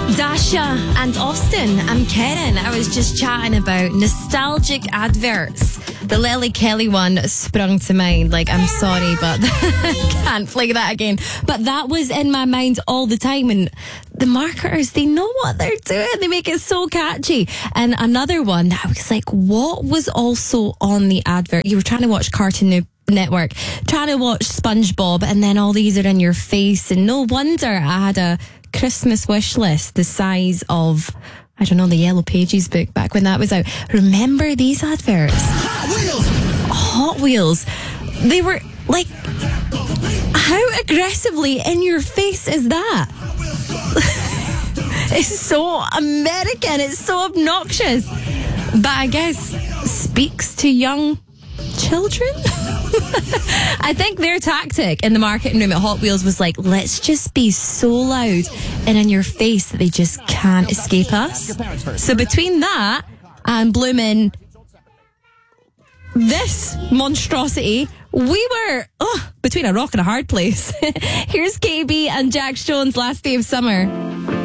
Dasha and Austin, I'm Karen. I was just chatting about nostalgic adverts. The Lily Kelly one sprung to mind. Like, I'm sorry, but can't play that again. But that was in my mind all the time. And the marketers, they know what they're doing. They make it so catchy. And another one that I was like, what was also on the advert? You were trying to watch Cartoon Network, trying to watch SpongeBob, and then all these are in your face. And no wonder I had a Christmas wish list the size of, I don't know, the Yellow Pages book back when that was out. Remember these adverts? Hot Wheels. They were like, how aggressively in your face is that? It's so American. It's so obnoxious. But I guess speaks to young children. I think their tactic in the marketing room at Hot Wheels was like, let's just be so loud and in your face that they just can't escape us. So between that and blooming this monstrosity, we were between a rock and a hard place. Here's KB and Jax Jones, Last Day of Summer.